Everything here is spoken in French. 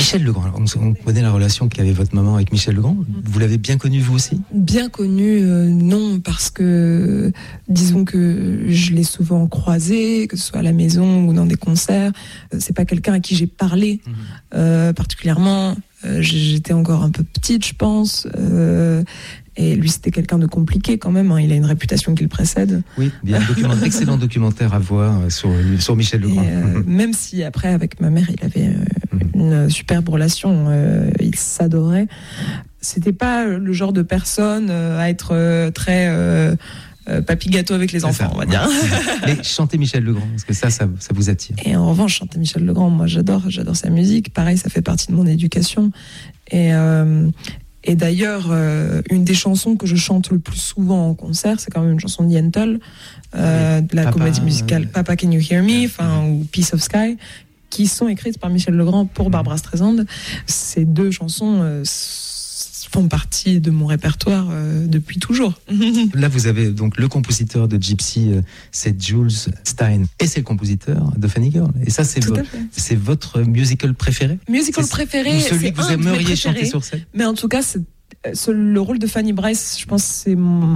Michel Legrand, on connaît la relation qu'avait votre maman avec Michel Legrand. Vous l'avez bien connu vous aussi ? Bien connu, non, parce que disons que je l'ai souvent croisé, que ce soit à la maison ou dans des concerts. C'est pas quelqu'un à qui j'ai parlé particulièrement. J'étais encore un peu petite, je pense. Et lui, c'était quelqu'un de compliqué quand même. Il a une réputation qui le précède. Oui, bien excellent documentaire à voir sur Michel Legrand. Même si après, avec ma mère, il avait une superbe relation. Ils s'adoraient. C'était pas le genre de personne à être très papy gâteau avec les enfants, on va dire. Mais chanter Michel Legrand, est-ce que ça vous attire ? Et en revanche, chanter Michel Legrand, moi j'adore sa musique. Pareil, ça fait partie de mon éducation. Et d'ailleurs, une des chansons que je chante le plus souvent en concert, c'est quand même une chanson de Yentl, de la comédie musicale Papa Can You Hear Me, ou Piece of Sky, qui sont écrites par Michel Legrand pour Barbra Streisand. Ces deux chansons font partie de mon répertoire depuis toujours. Là, vous avez donc le compositeur de Gypsy, c'est Jules Stein, et c'est le compositeur de Funny Girl. Et ça, c'est votre musical préféré ? Préféré, ou celui que vous aimeriez chanter sur scène ? Mais en tout cas, le rôle de Fanny Brice, je pense, c'est